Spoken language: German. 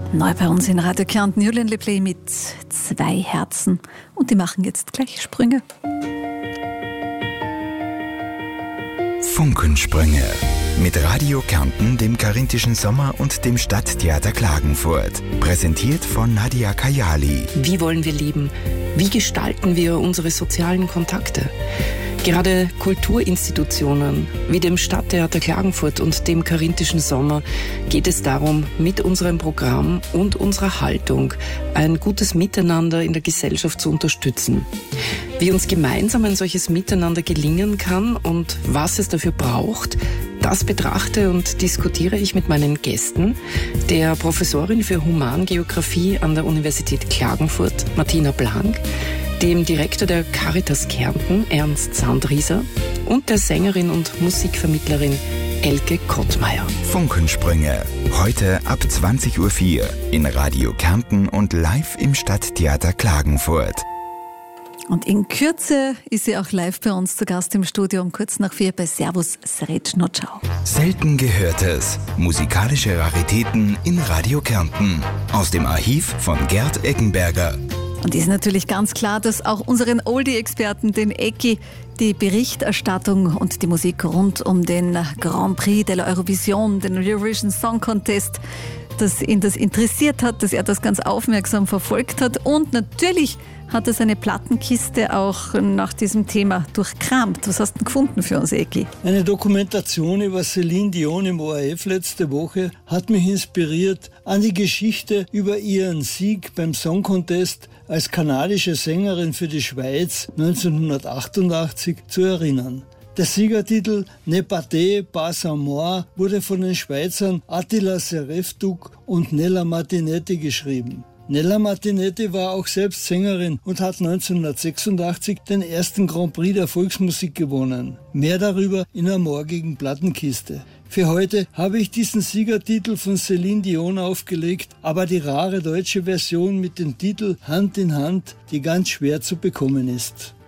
Neu bei uns in Radio Kärnten, Julian Leplay mit 2 Herzen. Und die machen jetzt gleich Sprünge. Funkensprünge mit Radio Kärnten, dem Karinthischen Sommer und dem Stadttheater Klagenfurt. Präsentiert von Nadia Kayali. Wie wollen wir leben? Wie gestalten wir unsere sozialen Kontakte? Gerade Kulturinstitutionen wie dem Stadttheater Klagenfurt und dem Karinthischen Sommer geht es darum, mit unserem Programm und unserer Haltung ein gutes Miteinander in der Gesellschaft zu unterstützen. Wie uns gemeinsam ein solches Miteinander gelingen kann und was es dafür braucht, das betrachte und diskutiere ich mit meinen Gästen, der Professorin für Humangeografie an der Universität Klagenfurt, Martina Blank, dem Direktor der Caritas Kärnten, Ernst Sandrieser, und der Sängerin und Musikvermittlerin Elke Kottmeier. Funkensprünge, heute ab 20.04 Uhr in Radio Kärnten und live im Stadttheater Klagenfurt. Und in Kürze ist sie auch live bei uns zu Gast im Studio um kurz nach 4 bei Servus Srečno Ciao. Selten Gehörtes, musikalische Raritäten in Radio Kärnten. Aus dem Archiv von Gerd Eggenberger. Und ist natürlich ganz klar, dass auch unseren Oldie-Experten, den Ecki, die Berichterstattung und die Musik rund um den Grand Prix de l'Eurovision, den Eurovision Song Contest, dass ihn das interessiert hat, dass er das ganz aufmerksam verfolgt hat. Und natürlich hat er seine Plattenkiste auch nach diesem Thema durchkramt. Was hast du gefunden für uns, Ecki? Eine Dokumentation über Céline Dion im ORF letzte Woche hat mich inspiriert, an die Geschichte über ihren Sieg beim Song Contest als kanadische Sängerin für die Schweiz 1988 zu erinnern. Der Siegertitel Ne partez pas sans moi wurde von den Schweizern Attila Sereftuk und Nella Martinetti geschrieben. Nella Martinetti war auch selbst Sängerin und hat 1986 den ersten Grand Prix der Volksmusik gewonnen. Mehr darüber in der morgigen Plattenkiste. Für heute habe ich diesen Siegertitel von Céline Dion aufgelegt, aber die rare deutsche Version mit dem Titel Hand in Hand, die ganz schwer zu bekommen ist.